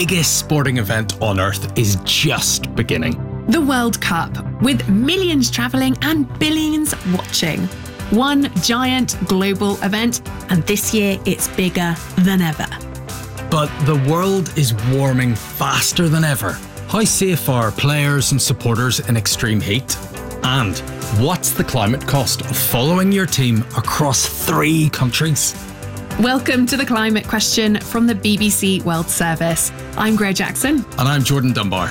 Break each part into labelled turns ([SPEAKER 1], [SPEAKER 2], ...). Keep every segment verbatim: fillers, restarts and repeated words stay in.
[SPEAKER 1] biggest sporting event on earth is just beginning.
[SPEAKER 2] The World Cup, with millions travelling and billions watching. One giant global event, and this year it's bigger than ever.
[SPEAKER 1] But the world is warming faster than ever. How safe are players and supporters in extreme heat? And what's the climate cost of following your team across three countries?
[SPEAKER 2] Welcome to The Climate Question from the B B C World Service. I'm Greg Jackson.
[SPEAKER 1] And I'm Jordan Dunbar.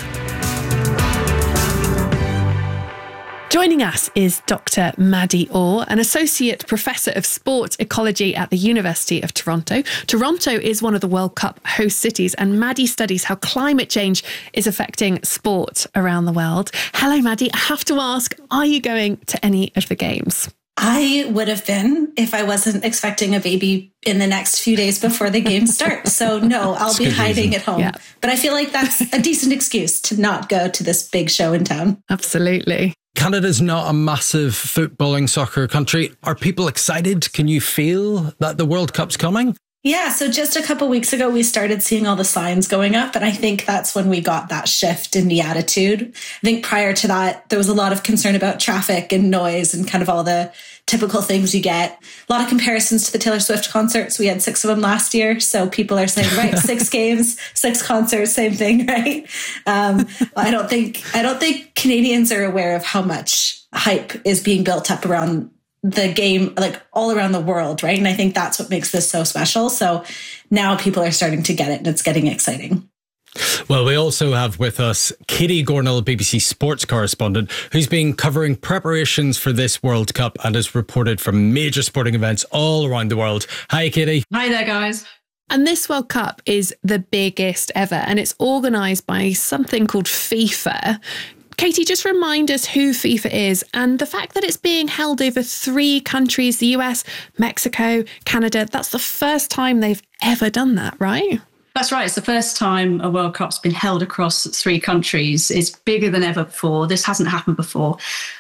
[SPEAKER 2] Joining us is Doctor Maddie Orr, an Associate Professor of Sport Ecology at the University of Toronto. Toronto is one of the World Cup host cities, and Maddie studies how climate change is affecting sport around the world. Hello, Maddie. I have to ask, are you going to any of the games?
[SPEAKER 3] I would have been if I wasn't expecting a baby in the next few days before the game starts. So no, I'll be hiding reason. at home. Yeah. But I feel like that's a decent excuse to not go to this big show in town.
[SPEAKER 2] Absolutely.
[SPEAKER 1] Canada's not a massive footballing soccer country. Are people excited? Can you feel that the World Cup's coming?
[SPEAKER 3] Yeah, so just a couple weeks ago, we started seeing all the signs going up. And I think that's when we got that shift in the attitude. I think prior to that, there was a lot of concern about traffic and noise and kind of all the typical things you get. A lot of comparisons to the Taylor Swift concerts. We had six of them last year. So people are saying, right, six games, six concerts, same thing, right? Um, I don't think I don't think Canadians are aware of how much hype is being built up around the game, like all around the world, right? And I think that's what makes this so special. So now people are starting to get it and it's getting exciting.
[SPEAKER 1] Well, we also have with us Katie Gornall, B B C sports correspondent, who's been covering preparations for this World Cup and has reported from major sporting events all around the world. Hi, Katie.
[SPEAKER 4] Hi there, guys.
[SPEAKER 2] And this World Cup is the biggest ever, and it's organised by something called FIFA. Katie, just remind us who FIFA is and the fact that it's being held over three countries, the U S, Mexico, Canada. That's the first time they've ever done that, right?
[SPEAKER 4] That's right. It's the first time a World Cup's been held across three countries. It's bigger than ever before. This hasn't happened before.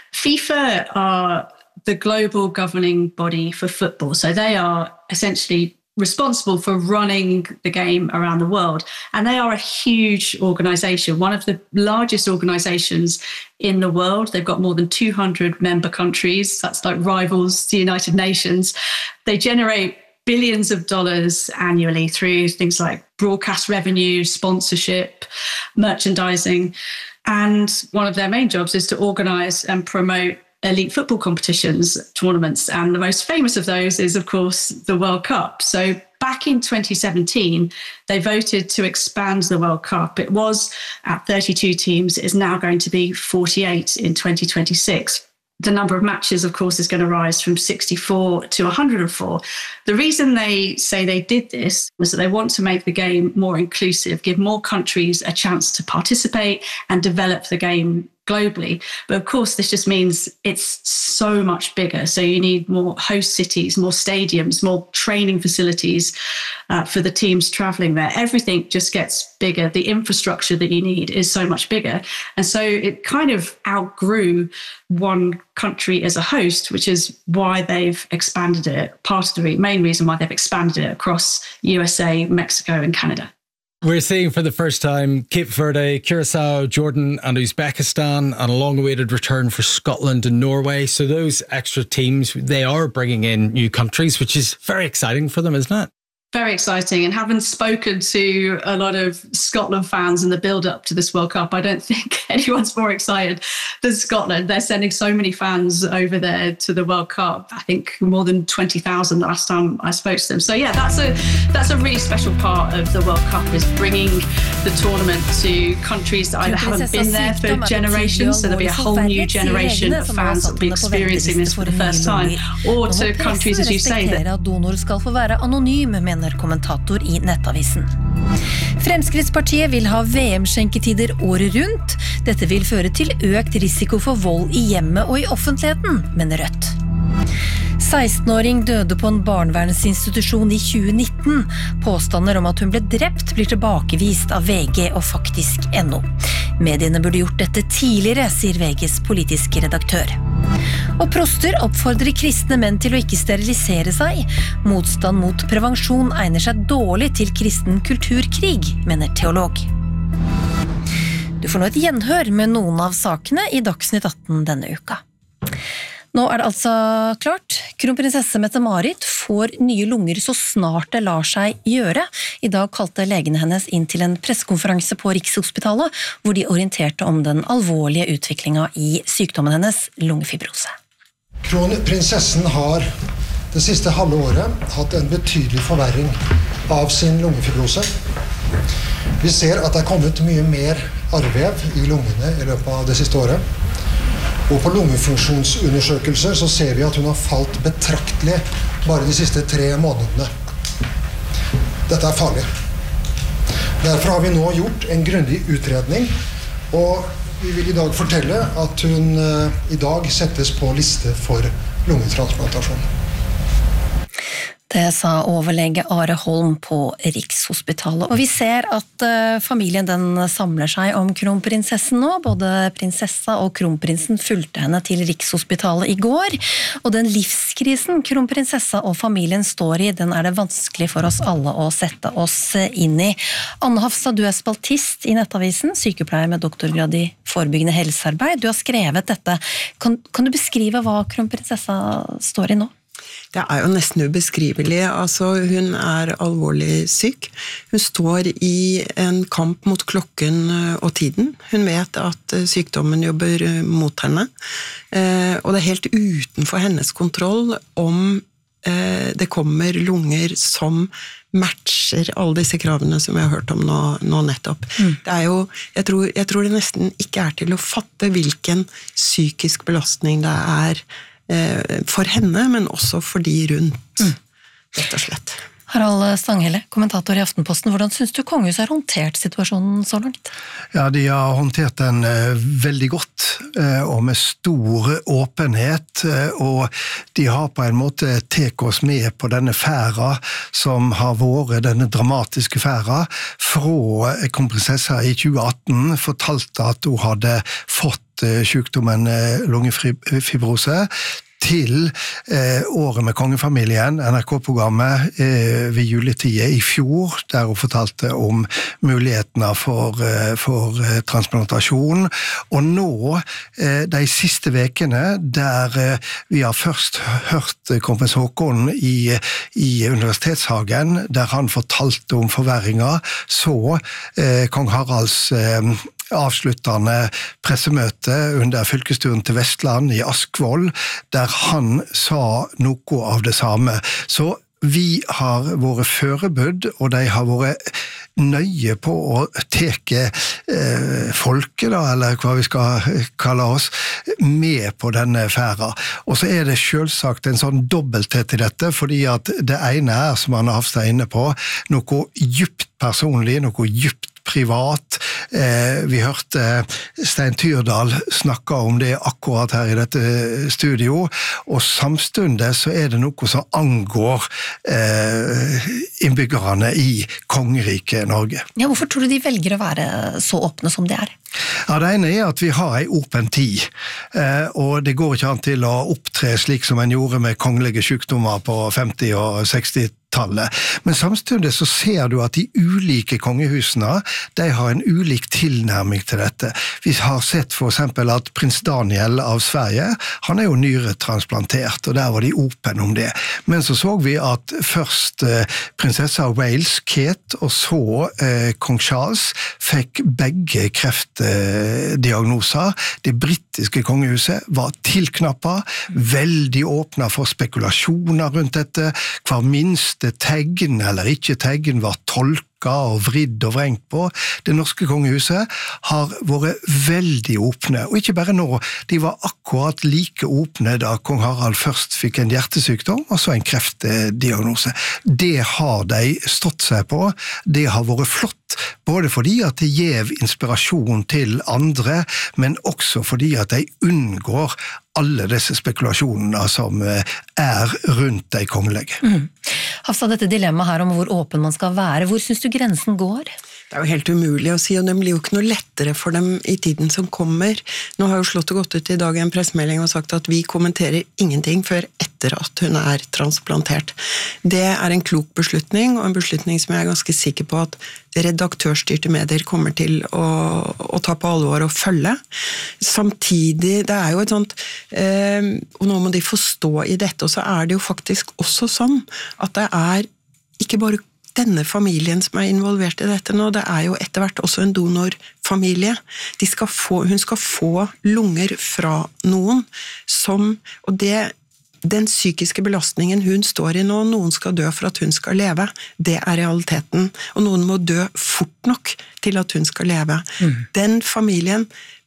[SPEAKER 4] FIFA are the global governing body for football. So they are essentially responsible for running the game around the world. And they are a huge organisation, one of the largest organisations in the world. They've got more than two hundred member countries. That's like rivals the United Nations. They generate billions of dollars annually through things like broadcast revenue, sponsorship, merchandising. And one of their main jobs is to organise and promote elite football competitions, tournaments. And the most famous of those is, of course, the World Cup. So back in twenty seventeen, they voted to expand the World Cup. It was at thirty-two teams. It is now going to be forty-eight in twenty twenty-six. The number of matches, of course, is going to rise from sixty-four to one hundred four. The reason they say they did this was that they want to make the game more inclusive, give more countries a chance to participate and develop the game globally. But of course, this just means it's so much bigger. So you need more host cities, more stadiums, more training facilities uh, for the teams traveling there. Everything just gets bigger. The infrastructure that you need is so much bigger. And so it kind of outgrew one country as a host, which is why they've expanded it. Part of the re- main reason why they've expanded it across U S A, Mexico and Canada.
[SPEAKER 1] We're seeing for the first time Cape Verde, Curacao, Jordan and Uzbekistan, and a long-awaited return for Scotland and Norway. So those extra teams, they are bringing in new countries, which is very exciting for them, isn't it?
[SPEAKER 4] Very exciting. And having spoken to a lot of Scotland fans in the build-up to this World Cup, I don't think anyone's more excited than Scotland. They're sending so many fans over there to the World Cup. I think more than twenty thousand the last time I spoke to them. So yeah, that's a that's a really special part of the World Cup, is bringing the tournament to countries that either haven't been there for generations, so there'll be a whole new generation of fans that will be experiencing this for the first time, or to countries, as you say, that
[SPEAKER 5] kommentator I Nettavisen. Fremskrittspartiet vil ha V M-skjenketider året rundt. Dette vil føre til økt risiko for vold I hjemmet og I offentligheten, mener Rødt. seksten-åring døde på en barnevernsinstitusjon I tjue nitten. Påstander om at hun ble drept blir tilbakevist av V G og faktisk N O. Mediene burde gjort dette tidligere, sier V Gs politiske redaktør. Og proster oppfordrer kristne menn til å ikke sterilisere seg. Motstand mot prevensjon egner seg dårlig til kristen kulturkrig, mener teolog. Du får nå et gjenhør med noen av sakene i Dagsnytt atten denne uka. Nå er det altså klart. Kronprinsesse Mette-Marit får nye lunger så snart det lar seg gjøre. I dag kalte legene hennes inn til en pressekonferanse på Rikshospitalet, hvor de orienterte om den alvorlige utviklingen i sykdommen hennes, lungefibrose.
[SPEAKER 6] Kronprinsessen har det siste halve året hatt en betydelig forverring av sin lungefibrose. Vi ser at det er kommet mye mer arrvev i lungene i løpet av det siste året. Og på lungefunksjonsundersøkelser så ser vi at hun har falt betraktelig bare de siste tre månedene. Dette er farlig. Derfor har vi nå gjort en grundig utredning, og vi vil i dag fortelle at hun i dag settes på liste for lungetransplantasjon.
[SPEAKER 5] Det sa overlege Are Holm på Rikshospitalet. Og vi ser at uh, familien den samler seg om kronprinsessen nå. Både prinsessa og kronprinsen fulgte henne til Rikshospitalet i går. Og den livskrisen kronprinsessa og familien står i, den er det vanskelig for oss alle å sette oss inn i. Anne Hafstad, du er spaltist i Nettavisen, sykepleier med doktorgrad i forebyggende helsearbeid. Du har skrevet dette. Kan, kan du beskrive hva kronprinsessa står i nå?
[SPEAKER 7] Det er jo nesten ubeskrivelig. Altså, hun er alvorlig syk. Hun står i en kamp mot klokken og tiden. Hun vet at sykdommen jobber mot henne. Eh, og det er helt utenfor hennes kontroll om eh, det kommer lunger som matcher alle disse kravene som vi har hørt om nå, nå nettopp. Mm. Det er jo, jeg tror, jeg tror det nesten ikke er til å fatte hvilken psykisk belastning det er for henne, men også for de rundt, mm. rett og slett.
[SPEAKER 5] Harald Stanghelle, kommentator i Aftenposten, hvordan synes du kongehuset har håndtert situasjonen så langt?
[SPEAKER 8] Ja, de har håndtert den eh, veldig godt, eh, og med stor åpenhet, eh, og de har på en måte tek oss med på denne færa som har vært denne dramatiske færa fra kronprinsessa i tjue atten fortalte at hun hadde fått sykdommen lungefibrose, til eh, året med kongefamilien, N R K-programmet eh, ved juletiden i fjor, der hun fortalte om mulighetene for, eh, for eh, transplantasjon. Og nå, eh, de siste vekene, der eh, vi har først hørt kronprins Haakon i, i Universitetshagen, der han fortalte om forverringer, så eh, kong Haralds eh, avsluttende pressemøte under fylkesturen til Vestland i Askvoll, der han sa noe av det samme. Så vi har vært forberedt, og de har vært nøye på å teke eh, folket, da, eller hva vi skal kalle oss, med på denne færa. Og så er det selvsagt en sånn dobbelthet i dette, fordi at det ene er, som Anne Hafstad er inne på, noe djupt personlig, noe djupt privat. Eh, vi hørte Stein Tyrdal snakke om det akkurat her i dette studio, og samstundet så er det noe som angår eh, innbyggerne i kongeriket Norge.
[SPEAKER 5] Ja, hvorfor tror du de velger å være så åpne som de er?
[SPEAKER 8] Ja, det ene er at vi har en åpen tid, eh, og det går ikke an til å opptre slik som en gjorde med kongelige sykdommer på femti- og seksti-tallet. Men samtidig så ser du at de ulike kongehusene, de har en ulik tilnærming til dette. Vi har sett for eksempel at prins Daniel av Sverige, han er jo nyretransplantert, og der var de åpne om det. Men så så vi at først eh, prinsessa av Wales, Kate, og så eh, kong Charles fikk begge kreftdiagnoser. Det britiske kongehuset var tilknappet, veldig åpne for spekulasjoner rundt dette, hver minste tegn eller ikke tegn var tolket og vridd og vrengt på. Det norske kongehuset har vært veldig åpne, og ikke bare nå, de var akkurat like åpne da kong Harald først fikk en hjertesykdom, og så en kreftdiagnose. Det har de stått seg på, det har vært flott, både fordi at det gjev inspirasjon til andre, men også fordi at de unngår alle disse spekulasjonene som er rundt de kongelige.
[SPEAKER 5] Mm. Hafstad, dette dilemmaet her om hvor åpen man skal være, hvor synes du grensen går?
[SPEAKER 7] Det er jo helt umulig å si, og det blir jo ikke noe lettere for dem i tiden som kommer. Nå har jo Slottet gått ut i dag i en pressemelding og sagt at vi kommenterer ingenting før etter at hun er transplantert. Det er en klok beslutning, og en beslutning som jeg er ganske sikker på at redaktørstyrte medier kommer til å, å ta på alvor og følge. Samtidig, det er jo et sånt, eh, og nå må de forstå i dette, og så er det jo faktisk også sånn at det er ikke bare denne familien som er involvert i dette nå, det er jo etter hvert også en donorfamilie. De skal få, hun skal få lunger fra noen som, og det, den psykiske belastningen hun står i nå, noen skal dø for at hun skal leve, det er realiteten, og noen må dø fort nok til at hun skal leve. Mm. Den familien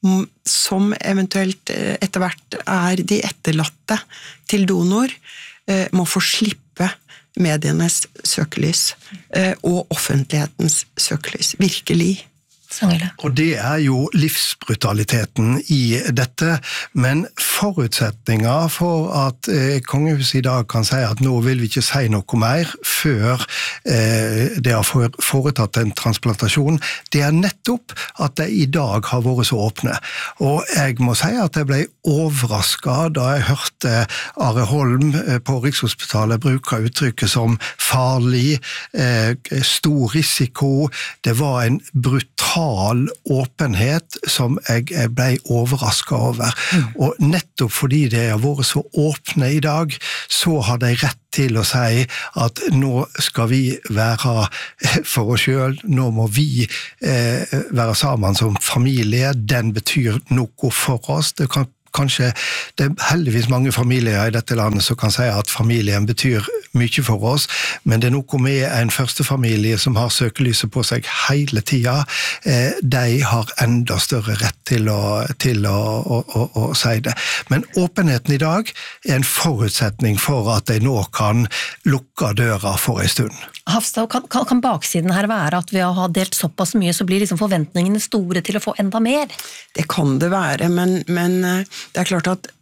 [SPEAKER 7] som eventuelt etter hvert er de etterlatte til donor, må få slippe medienes søkelys og offentlighetens søkelys, virkelig.
[SPEAKER 8] Og det er jo livsbrutaliteten i dette, men forutsetninger for at eh, kongehuset i dag kan si at nå vil vi ikke si noe mer før eh, det har foretatt en transplantasjon, det er nettopp at de i dag har vært så åpne. Og jeg må si at jeg ble overrasket da jeg hørte Are Holm på Rikshospitalet bruke uttrykket som farlig, eh, stor risiko, det var en brutal åpenhet som jeg ble overrasket over. Mm. Og nettopp fordi det har vært så åpne i dag, så har de rett til å si at nå skal vi være for oss selv, nå må vi eh, være sammen som familie, den betyr noe for oss, det kan Kanskje, det er heldigvis mange familier i dette landet som kan si at familien betyr mye for oss, men det er noe med en første familie som har søkelyset på seg hele tida, eh, de har enda større rett til å, til å, å, å, å si det. Men åpenheten i dag er en forutsetning for at de nå kan lukke døra for en stund.
[SPEAKER 5] Hafstad, kan, kan, kan baksiden her være at ved å ha delt såpass mye, så blir liksom forventningene store til å få enda mer?
[SPEAKER 7] Det kan det være, men, men det er klart at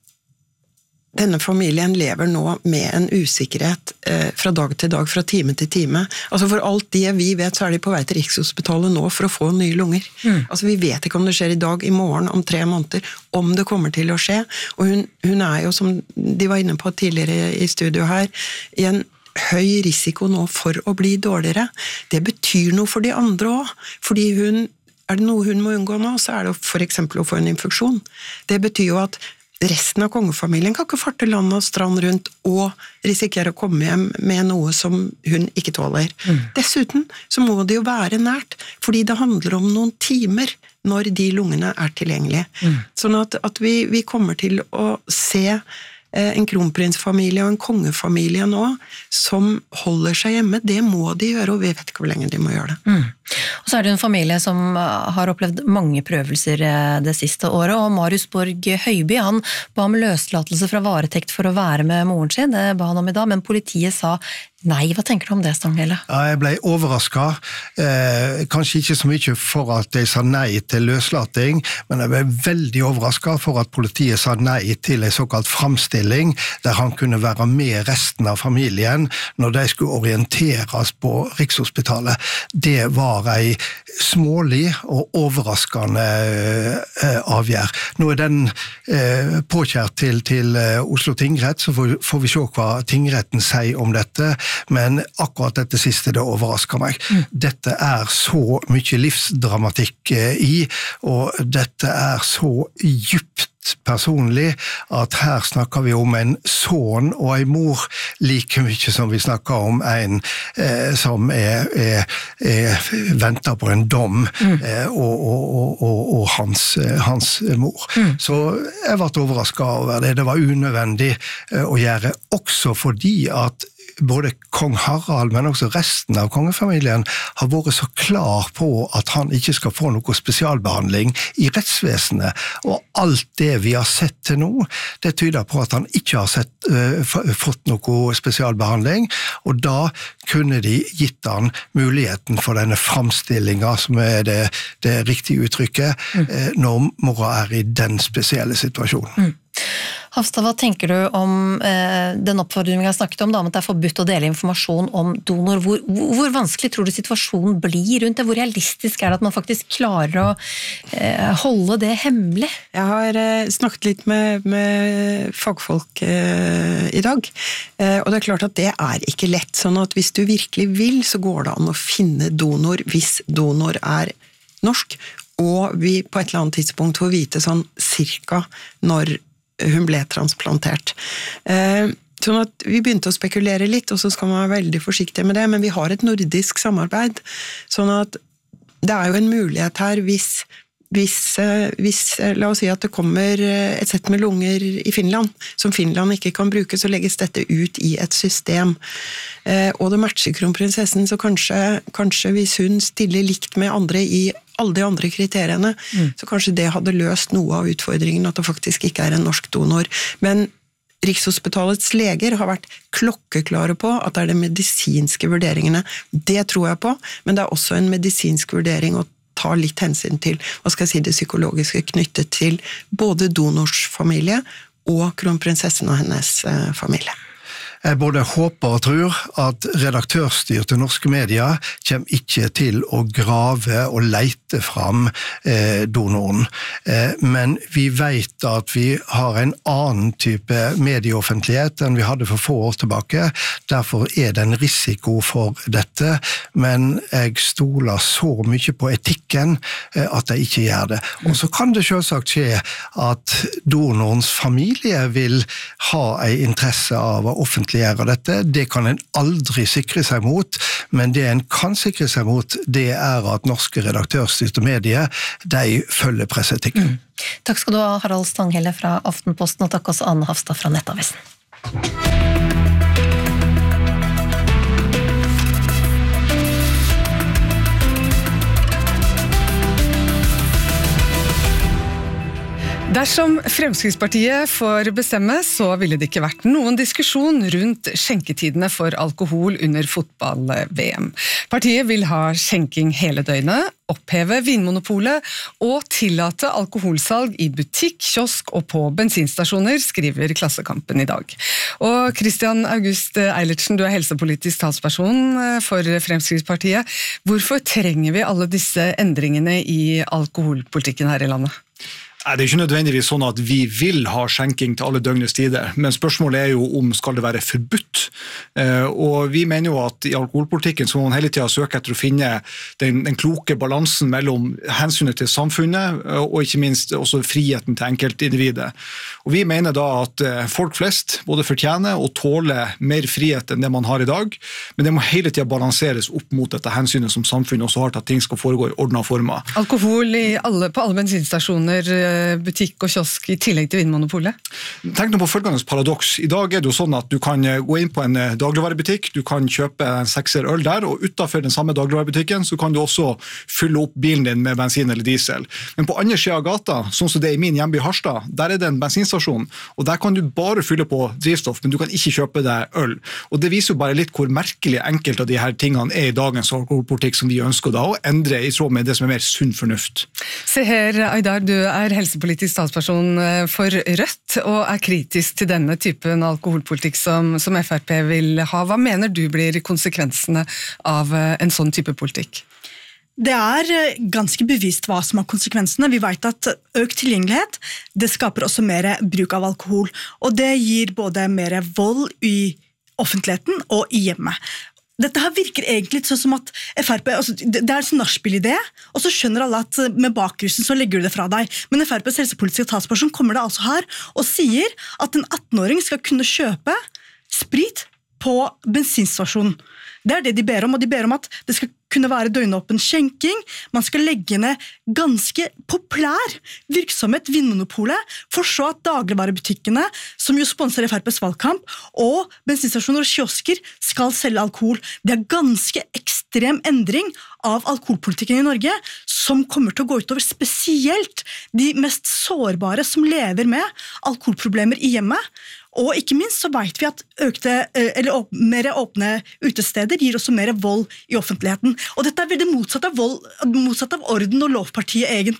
[SPEAKER 7] denne familien lever nå med en usikkerhet eh, fra dag til dag, fra time til time. Altså for alt det vi vet, så er de på vei til Rikshospitalet nå for å få nye lunger. Mm. Altså vi vet ikke om det skjer i dag, i morgen, om tre måneder, om det kommer til å skje. Og hun, hun er jo, som de var inne på tidligere i studio her, i en høy risiko nå for å bli dårligere. Det betyr noe for de andre også, fordi hun, er det noe hun må unngå nå, så er det for eksempel å få en infeksjon. Det betyr jo at resten av kongefamilien kan ikke farte land og strand rundt og risikere å komme hjem med noe som hun ikke tåler. Mm. Dessuten så må det jo være nært, fordi det handler om noen timer når de lungene er tilgjengelige. Mm. Sånn at, at vi, vi kommer til å se en kronprinsfamilie og en kongefamilie nå som holder seg hjemme, det må de gjøre, og vi vet ikke hvor lenge de må gjøre det.
[SPEAKER 5] Mm. Og så er det en familie som har opplevd mange prøvelser det siste året, og Marius Borg Høiby, han ba om løslatelse fra varetekt for å være med moren sin, det ba han om i dag, men politiet sa nei. Hva tenker du om det, Stanghelle?
[SPEAKER 8] Ja, jeg ble overrasket, eh, kanskje ikke så mye for at de sa nei til løslating, men jeg ble veldig overrasket for at politiet sa nei til en såkalt framstilling, der han kunne være med resten av familien når de skulle orienteres på Rikshospitalet. Det var en smålig og overraskende eh, avgjør. Nå er den eh, påkjært til, til Oslo tingrett, så får, får vi se hva tingretten sier om dette, men akkurat dette siste, det overrasker meg. Mm. Dette er så mye livsdramatikk i, og dette er så djupt personlig, at her snakker vi om en son og en mor like mye som vi snakker om en eh, som er, er, er venter på en dom mm. eh, og, og, og, og hans, hans mor. Mm. Så jeg ble overrasket over det. Det var unødvendig eh, å gjøre, også fordi at både kong Harald, men også resten av kongefamilien har vært så klar på at han ikke skal få noe spesialbehandling i rettsvesenet, og alt det vi har sett til nå, det tyder på at han ikke har sett, uh, fått noe spesialbehandling, og da kunne de gitt han muligheten for denne framstillingen, som er det, det riktige uttrykket, mm. uh, når mora er i den spesielle situasjonen. Mm.
[SPEAKER 5] Hafstad, hva tenker du om eh, den oppfordringen vi har snakket om, da, om at det er forbudt å dele informasjon om donor? Hvor, hvor vanskelig tror du situasjonen blir rundt det? Hvor realistisk er det at man faktisk klarer å eh, holde det hemmelig?
[SPEAKER 7] Jeg har eh, snakket litt med, med fagfolk eh, i dag, eh, og det er klart at det er ikke lett. Sånn at hvis du virkelig vil, så går det an å finne donor hvis donor er norsk, og vi på et eller annet tidspunkt får vite sånn cirka når hun ble transplantert. Eh, sånn at vi begynte å spekulere litt, og så skal man være veldig forsiktig med det, men vi har et nordisk samarbeid, sånn at det er jo en mulighet her hvis, hvis, hvis la oss si at det kommer et sett med lunger i Finland, som Finland ikke kan bruke, så legges dette ut i et system. Eh, og det matcher kronprinsessen, så kanskje, kanskje hvis hun stiller likt med andre i alle de andre kriteriene, mm. så kanskje det hadde løst noe av utfordringen at det faktisk ikke er en norsk donor. Men Rikshospitalets leger har vært klokkeklare på at det er de medisinske vurderingene. Det tror jeg på, men det er også en medisinsk vurdering å ta litt hensyn til, hva skal jeg si, det psykologiske knyttet til både donors familie og kronprinsessen og hennes eh, familie.
[SPEAKER 8] Jeg både håper og tror at redaktørstyrte norske medier kommer ikke til å grave og leite fram eh, donoren. Eh, men vi vet at vi har en annen type medieoffentlighet enn vi hadde for få år tilbake. Derfor er det en risiko for dette, men jeg stoler så mye på etikken eh, at jeg ikke gjør det. Og så kan det selvsagt skje at donorens familie vil ha en interesse av å offentliggjøre gjøre dette. Det kan en aldri sikre seg mot, men det en kan sikre seg mot, det er at norske redaktørstyrte medier, de følger presseetikken.
[SPEAKER 5] Mm. Takk skal du ha, Harald Stanghelle fra Aftenposten, og takk også Anne Hafstad fra Nettavisen.
[SPEAKER 9] Dersom Fremskrittspartiet får bestemme, så ville det ikke vært noen diskusjon rundt skjenketidene for alkohol under fotball-V M. Partiet vil ha skjenking hele døgnet, oppheve vinmonopolet og tillate alkoholsalg i butikk, kiosk og på bensinstasjoner, skriver Klassekampen i dag. Og Christian August Eilertsen, du er helsepolitisk talsperson for Fremskrittspartiet. Hvorfor trenger vi alle disse endringene i alkoholpolitikken her i landet?
[SPEAKER 10] Nei, det er ikke nødvendigvis sånn at vi vil ha skjenking til alle døgnets tider, men spørsmålet er jo om skal det være forbudt. Og vi mener jo at i alkoholpolitikken så må man hele tiden søke etter å finne den, den kloke balansen mellom hensynet til samfunnet og ikke minst også friheten til enkeltindividet. Og vi mener da at folk flest både fortjener og tåler mer frihet enn det man har i dag, men det må hele tiden balanseres opp mot dette hensynet som samfunnet også har til at ting skal foregå i ordnet former.
[SPEAKER 9] Alkohol i alle, på alle bensinstasjoner, butikk og kiosk i tillegg til vinmonopolet?
[SPEAKER 10] Tenk nå på følgende paradoks. I dag er det jo sånn at du kan gå inn på en dagligvarebutikk, du kan kjøpe en sekser øl der, og utenfor den samme dagligvarebutikken så kan du også fylle opp bilen din med bensin eller diesel. Men på andre siden av gata, sånn som det er i min hjemby Harstad, der er det en bensinstasjon, og der kan du bare fylle på drivstoff, men du kan ikke kjøpe deg øl. Og det viser jo bare litt hvor merkelig enkelt av de her tingene er i dagens alkoholpolitikk som vi ønsker da å endre i tråd med det som er mer sunn fornuft.
[SPEAKER 9] Se her, Aydar, du er helsepolitisk talsperson for Rødt og er kritisk til denne typen alkoholpolitikk som, som F R P vil ha. Hva mener du blir konsekvensene av en sånn type politikk?
[SPEAKER 11] Det er ganske bevisst hva som er konsekvensene. Vi vet at økt tilgjengelighet, det skaper også mer bruk av alkohol, og det gir både mer vold i offentligheten og i hjemmet. Dette her virker egentlig sånn som at F R P, altså det er en sånn nachspiel-idé, og så skjønner alle at med bakrusen så legger du det fra deg. Men F R P's helsepolitiske talsperson kommer det altså her og sier at en atten-åring skal kunne kjøpe sprit på bensinstasjonen. Det er det de ber om, og de ber om at det skal kunne være døgnåpen skjenking, man skal legge ned ganske populær virksomhet, Vinmonopolet, for så at dagligvarebutikkene, som jo sponser F R P's valgkamp, og bensinstasjoner og kiosker skal selge alkohol. Det er ganske ekstrem endring av alkoholpolitikken i Norge, som kommer til å gå utover spesielt de mest sårbare som lever med alkoholproblemer i hjemmet. Og ikke minst så vet vi at økte, eller mer åpne utesteder gir også mer vold i offentligheten. Og dette er veldig motsatt av, vold, motsatt av orden og lovpartiet egentlig.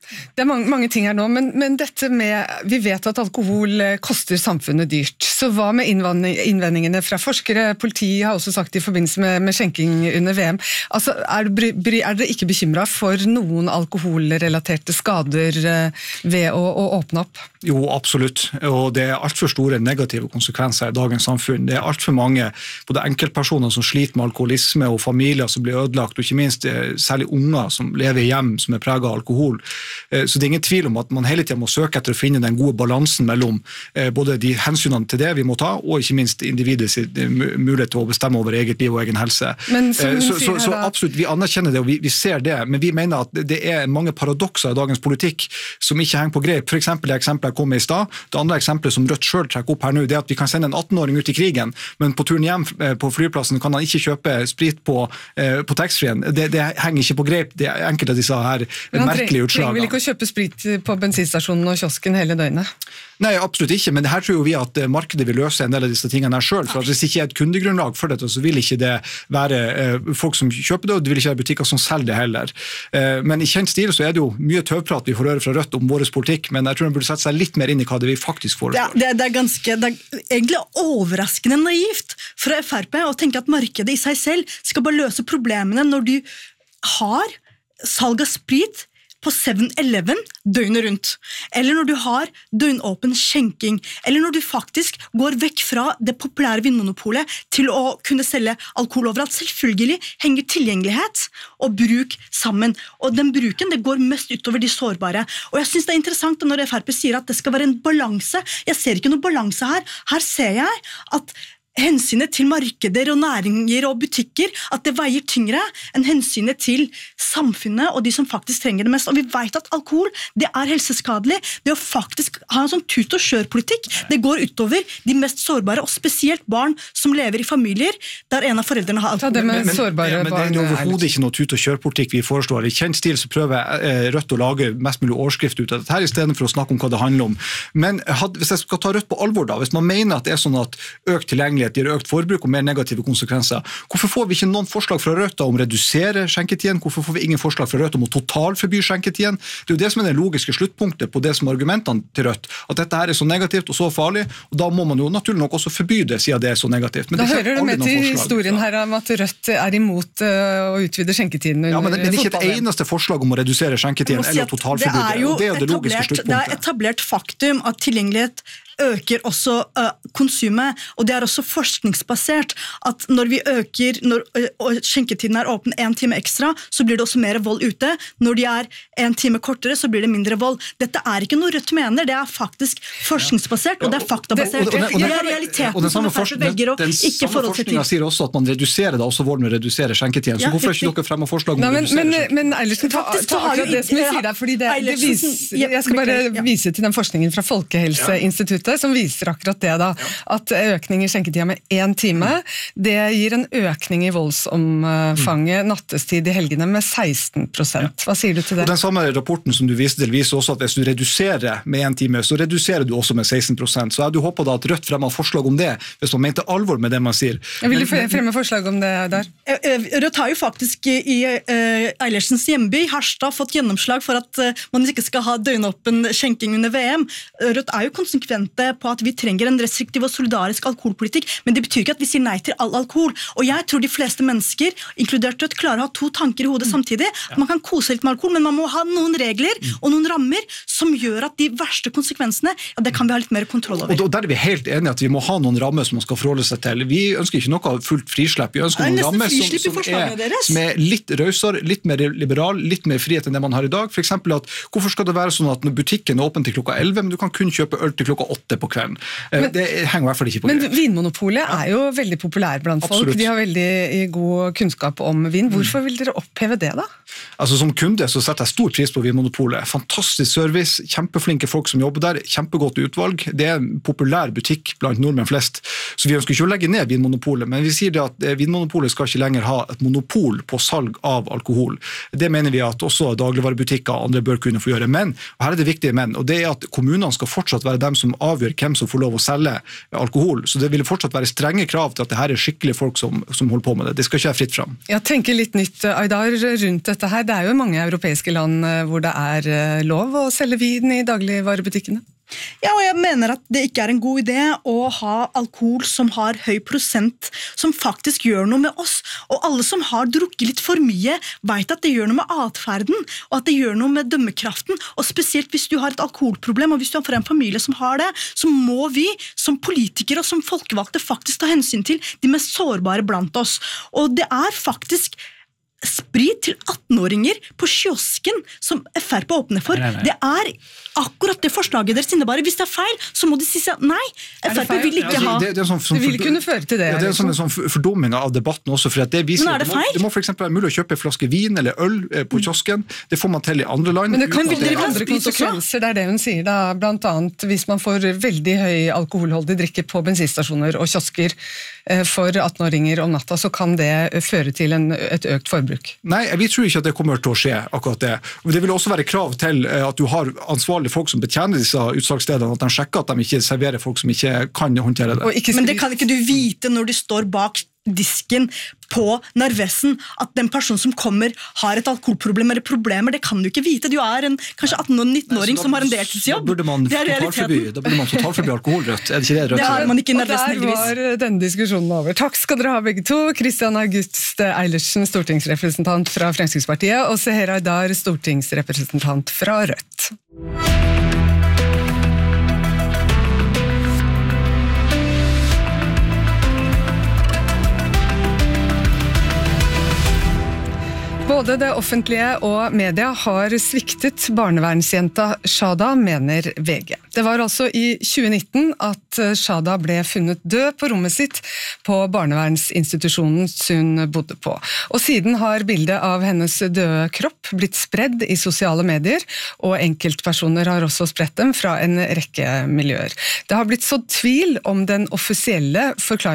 [SPEAKER 9] Det er mange, mange ting her nå, men, men dette med, vi vet at alkohol koster samfunnet dyrt. Så hva med innvendingene fra forskere? Politiet har også sagt i forbindelse med, med skjenking under V M. Altså, er, er dere ikke bekymret for noen alkoholrelaterte skader ved å, å åpne opp?
[SPEAKER 10] Jo, absolutt. Og det er alt for store negative konsekvenser i dagens samfunn. Det er alt for mange, både enkeltpersoner som sliter med alkoholisme og familier som blir ødelagt, og ikke minst særlig unger som lever i hjem som er preget av alkohol. Så det er ingen tvil om at man hele tiden må søke etter å finne den gode balansen mellom både de hensynene til det vi må ta, og ikke minst individets mulighet til å bestemme over eget liv og egen helse.
[SPEAKER 9] Men,
[SPEAKER 10] så, så, så absolutt, vi anerkjenner det, og vi, vi ser det, men vi mener at det er mange paradokser i dagens politikk som ikke henger på grep. For eksempel det eksempelet jeg kom med i stad, det andre eksempelet som Rødt selv trekker opp her nå, det er at vi kan sende en attenåring ut i krigen, men på turen hjem på flyplassen kan han ikke kjøpe sprit på, på taxfree-en. Det, det henger ikke på grep, det er enkelte av disse her merkelige utslagene.
[SPEAKER 9] Han trenger vel ikke å kjøpe sprit på bensinstasjonen og kiosken hele døgnet?
[SPEAKER 10] Nei, absolutt ikke, men her tror vi at markedet vil løse en del av disse tingene her selv, for hvis det ikke er et kundegrunnlag for dette, så vil ikke det være eh, folk som kjøper det, og det vil ikke være butikker som selger det heller. Eh, men i kjent stil så er det jo mye tøvprat vi får høre fra Rødt om vår politikk, men jeg tror man burde sette seg litt mer inn i hva det vi faktisk foreslår.
[SPEAKER 11] Det, det, det er ganske, det er egentlig overraskende naivt fra F R P å tenke at markedet i seg selv skal bare løse problemene når du har salg av sprit på seven eleven døgnet rundt, eller når du har døgnåpen skjenking, eller når du faktisk går vekk fra det populære vinmonopolet til å kunne selge alkohol overalt. Selvfølgelig henger tilgjengelighet og bruk sammen, og den bruken det går mest utover de sårbare. Og jeg synes det er interessant når F R P sier at det skal være en balanse. Jeg ser ikke noe balanse her. Her ser jeg at hensynet til markeder og næringer og butikker, at det veier tyngre enn hensynet til samfunnet og de som faktisk trenger det mest. Og vi vet at alkohol, det er helseskadelig. Det å faktisk ha en sånn tut og kjør-politikk, det går utover de mest sårbare, og spesielt barn som lever i familier der en av foreldrene har alkohol.
[SPEAKER 9] Ja, det med
[SPEAKER 10] men,
[SPEAKER 9] sårbare
[SPEAKER 10] men,
[SPEAKER 9] barn
[SPEAKER 10] men det er overhodet ikke noe tut og kjør-politikk vi foreslår. I kjent stil så prøver Rødt å lage mest mulig overskrift ut av dette her, i stedet for å snakke om hva det handler om. Men had, hvis jeg skal ta Rødt på alvor da, hvis man mener at det er sånn at økt tilgjengelighet gir økt forbruk og mer negative konsekvenser. Hvorfor får vi ikke noen forslag fra Rødt om å redusere skjenketiden? Hvorfor får vi ingen forslag fra Rødt om å totalforby skjenketiden? Det er jo det som er det logiske sluttpunktet på det som er argumentene til Rødt, at dette her er så negativt og så farlig, og da må man jo naturlig nok også forby det, siden det er så negativt. Men
[SPEAKER 9] da
[SPEAKER 10] det
[SPEAKER 9] hører du med til historien her om at Rødt er imot uh, å utvide skjenketiden under
[SPEAKER 10] ja, men, men ikke et
[SPEAKER 9] fotball-V M.
[SPEAKER 10] eneste forslag om å redusere skjenketiden
[SPEAKER 11] si
[SPEAKER 10] eller totalforby det, og det er jo det logiske sluttpunktet.
[SPEAKER 11] Det er etablert faktum at tilgjengelighet øker også uh, konsumet, og det er også forskningsbasert at når vi øker, når uh, skjenketiden er åpen en time ekstra, så blir det også mer vold ute. Når de er en time kortere, så blir det mindre vold. Dette er ikke noe Rødt mener, det er faktisk forskningsbasert, og det er faktabasert. Det, det er realiteten som F R P velger å ikke forhold til.
[SPEAKER 10] Den samme forskningen sier også at man reduserer da også vold med å redusere skjenketiden, så ja, hvorfor ikke dere fremmer forslag om
[SPEAKER 9] Nei,
[SPEAKER 10] å
[SPEAKER 9] men,
[SPEAKER 10] redusere
[SPEAKER 9] men,
[SPEAKER 10] skjenketiden?
[SPEAKER 9] Men Eilertsen, ta, ta, ta akkurat det som vi sier der, fordi det, det viser, jeg skal bare vise til den forskningen fra Folkehelseinstituttet, som viser akkurat det da, at økning i skjenketida med én time, det gir en økning i voldsomfanget nattestid i helgene med seksten prosent. Hva sier du til det?
[SPEAKER 10] Og den samme rapporten som du viste til viser også at hvis du reduserer med en time, så reduserer du også med seksten prosent. Så jeg hadde håpet da at Rødt fremmer forslag om det, hvis man mente alvor med det man sier.
[SPEAKER 9] Jeg vil du fremme forslag om det der?
[SPEAKER 11] Rødt har jo faktisk i uh, Eilersens hjemby, Harstad, fått gjennomslag for at uh, man ikke skal ha døgnåpen skjenking under V M. Rødt er jo konsekvente på at vi trenger en restriktiv og solidarisk alkoholpolitikk, men det betyr ikke at vi sier nei til all alkohol. Og jeg tror de fleste mennesker, inkludert Rødt, klarer å ha to tanker i hodet samtidig. Man kan kose litt med alkohol, men man må ha noen regler og noen rammer som gjør at de verste konsekvensene, ja, det kan vi ha litt mer kontroll over.
[SPEAKER 10] Og der er vi helt enige at vi må ha noen rammer som man skal forholde seg til. Vi ønsker ikke noe fullt frislepp. Vi ønsker noen rammer som, som, er, som er litt røysere, litt mer liberal, litt mer frihet enn det man har i dag. For eksempel at, hvorfor skal det være sånn at når butikken er åpen til klokka elleve, men du kan kun kjøpe øl til klokka åtte på kvelden? Men, det henger i hvert fall ikke på
[SPEAKER 9] men
[SPEAKER 10] grep.
[SPEAKER 9] Vinmonopolet er jo veldig populær blant
[SPEAKER 10] Absolutt.
[SPEAKER 9] folk. De har veldig god kunnskap om vin. Hvorfor vil dere oppheve det da?
[SPEAKER 10] Altså Som kunde så setter jeg stor pris på Vinmonopolet. Fantastisk service, kjempeflinke folk som jobber der, kjempegodt utvalg. Det er en populær butikk blant nordmenn flest. Så vi ønsker ikke å legge ned Vinmonopolet, men vi sier det at Vinmonopolet skal ikke lenger ha et monopol på salg av alkohol. Det mener vi at også dagligvarebutikker og andre bør kunne få gjøre. Men, og her er det viktige men, og det er at kommunene skal fortsatt være dem som avgjør hvem som får lov å selge alkohol. Så det vil fortsatt være strenge krav til at det her er skikkelige folk som, som holder på med det. Det skal ikke være fritt fram.
[SPEAKER 9] Jeg tenker litt nytt, Aydar, rundt dette her. Det er jo mange europeiske land hvor det er lov å selge vin i dagligvarebutikkene.
[SPEAKER 11] Ja, og jeg mener at det ikke er en god idé å ha alkohol som har høy prosent, som faktisk gjør noe med oss. Og alle som har drukket litt for mye, vet at det gjør noe med adferden, og at det gjør noe med dømmekraften. Og spesielt hvis du har et alkoholproblem, og hvis du har en familie som har det, så må vi som politikere og som folkevalgte faktisk ta hensyn til de mest sårbare blant oss. Og det er faktisk sprit til atten-åringer på kiosken som F R P åpner for. Nei, nei, nei. Det er akkurat det forslaget deres innebærer. Hvis det er feil, så må de si seg nei. F R P vil ikke ha...
[SPEAKER 10] Det, det, det, sånn, sånn,
[SPEAKER 9] det vil kunne føre til det.
[SPEAKER 10] Ja, det er sånn, en sånn fordumming av debatten også, for at det viser...
[SPEAKER 11] Men er det feil?
[SPEAKER 10] Det må, det må for eksempel være mulig å kjøpe en flaske vin eller øl på kiosken. Det får man til i andre land.
[SPEAKER 9] Men det kan bli andre konsekvenser, det er det hun sier da. Blant annet hvis man får veldig høy alkoholholdig drikke på bensinstasjoner og kiosker for atten-åringer om natta, så kan det føre til en, et økt forbruk.
[SPEAKER 10] Nei, vi tror ikke at det kommer til å skje akkurat det. Det vil også være krav til at du har ansvarlige folk som betjener disse utsalgsstedene, at de sjekker at de ikke serverer folk som ikke kan håndtere det.
[SPEAKER 11] Men det kan ikke du vite når du står bak disken på Narvesen, at den personen som kommer har et alkoholproblem eller problemer, det kan du ikke vite. Du er en kanskje atten- og nitten-åring som har en deltidsjobb.
[SPEAKER 10] Da burde man totalforby, da burde man totalforby alkoholrødt. Er det ikke det rødt?
[SPEAKER 11] Det har man ikke i Narvesen, heldigvis.
[SPEAKER 9] Og der var denne diskusjonen over. Takk skal dere ha begge to. Christian August Eilertsen, stortingsrepresentant fra Fremskrittspartiet, og Seher Aydar, stortingsrepresentant fra Rødt. Både det offentlige og media har sviktet barnevernsjenta Shada, mener V G. Det var altså i tjue nitten at Shada ble funnet død på rommet sitt på barnevernsinstitusjonen hun bodde på. Og siden har bildet av hennes døde kropp blitt spredd i sosiale medier, og enkeltpersoner har også spredt dem fra en rekke miljøer. Det har blitt sådd tvil om den offisielle forklaringen